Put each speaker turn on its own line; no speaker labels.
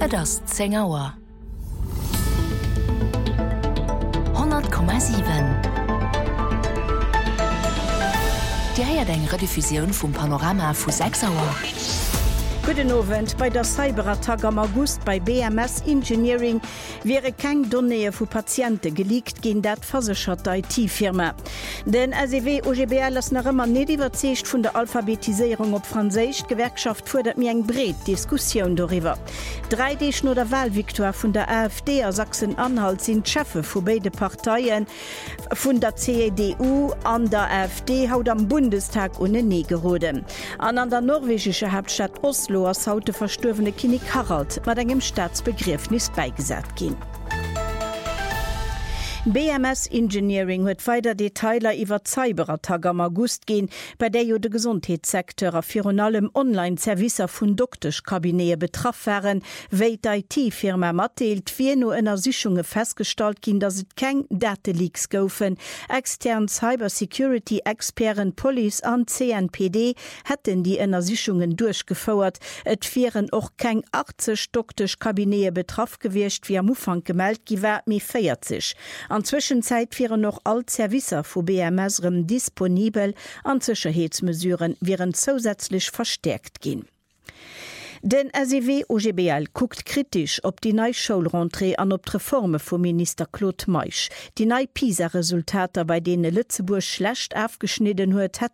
ass 10 Auer. 100,7. Diier eng Rediffusion vum Panorama vu 6 Auer.
Guten Abend. Bei der Cyberattack am August bei BMS Engineering wäre kein Données vu Patienten geleakt gegen dat versichert IT-Firma. Den SEW OGBL ist noch immer nicht überzeugt von der Alphabetisierung op Französisch. Gewerkschaft fordert mir eng bret Diskussion darüber. 3D nur der Wahlviktor von der AfD a Sachsen-Anhalt sind Chefe vu beide Parteien von der CDU an der AfD haut am Bundestag ohne Negerode. An der norwegische Hauptstadt Oslo als haute verstorvene König Harald mat engem Staatsbegriffnis beigesat gin. BMS Engineering huet weiter Detailer iwwer Cyberattack am August gehen, bei der jo de Gesundheitssektor a Fir allem Online-Servicer vun Doktorkabinee betraff wären, wéi d'IT-Firma matteelt wie no ënner Sichunge feststalt gin, dat et keng Dataleaks goufen. Extern Cybersecurity-Experten Police an CNPD hätten die ënner Sichungen durchgefauert. Et viren och keng 80 Doktorkabinee betraff gewircht, wie am Ufang gemeldt giwer mi 40. An Zwischenzeit wären noch all Servicer vu BMSrem disponibel, an Sicherheitsmesuren wären zusätzlich verstärkt gehen. Den SEW OGBL guckt kritisch op die neue Schulrentrée an op Reforme vom Minister Claude Meisch. Die neue PISA-Resultate, bei denen Lützeburg schlecht aufgeschnitten huet, hat